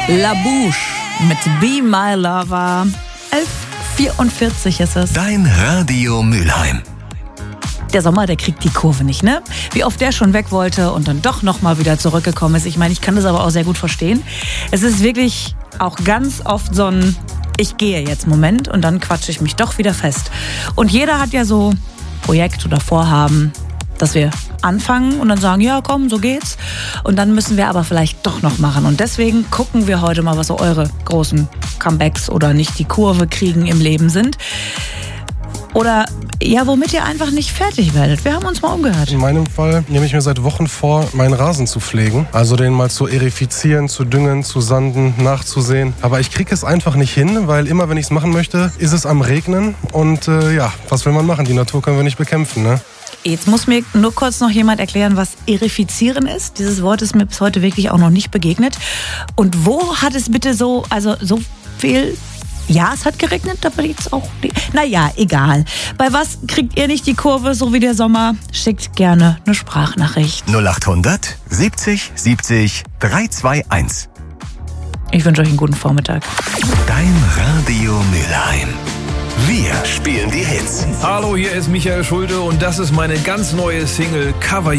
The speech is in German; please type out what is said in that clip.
La Bouche mit Be My Lover. 11:44 ist es. Dein Radio Mülheim. Der Sommer, der kriegt die Kurve nicht, ne? Wie oft der schon weg wollte und dann doch nochmal wieder zurückgekommen ist. Ich meine, ich kann das aber auch sehr gut verstehen. Es ist wirklich auch ganz oft so ein Ich gehe jetzt Moment und dann quatsche ich mich doch wieder fest. Und jeder hat ja so Projekt oder Vorhaben, dass wir anfangen und dann sagen, ja komm, so geht's. Und dann müssen wir aber vielleicht doch noch machen. Und deswegen gucken wir heute mal, was so eure großen Comebacks oder nicht die Kurve kriegen im Leben sind. Oder ja, womit ihr einfach nicht fertig werdet. Wir haben uns mal umgehört. In meinem Fall nehme ich mir seit Wochen vor, meinen Rasen zu pflegen. Also den mal zu erifizieren, zu düngen, zu sanden, nachzusehen. Aber ich kriege es einfach nicht hin, weil immer, wenn ich es machen möchte, ist es am Regnen. Und ja, was will man machen? Die Natur können wir nicht bekämpfen, ne? Jetzt muss mir nur kurz noch jemand erklären, was erifizieren ist. Dieses Wort ist mir bis heute wirklich auch noch nicht begegnet. Und wo hat es bitte so viel... Ja, es hat geregnet, aber jetzt auch... Naja, egal. Bei was kriegt ihr nicht die Kurve, so wie der Sommer? Schickt gerne eine Sprachnachricht. 0800 70 70 321. Ich wünsche euch einen guten Vormittag. Dein Radio Mülheim. Wir spielen die Hits. Hallo, hier ist Michael Schulte und das ist meine ganz neue Single Cover